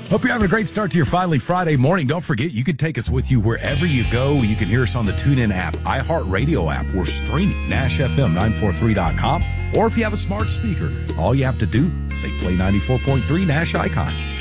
Hope you're having a great start to your finally Friday morning. Don't forget, you can take us with you wherever you go. You can hear us on the TuneIn app, iHeartRadio app. We're streaming NashFM943.com. Or if you have a smart speaker, all you have to do is say play 94.3 Nash Icon.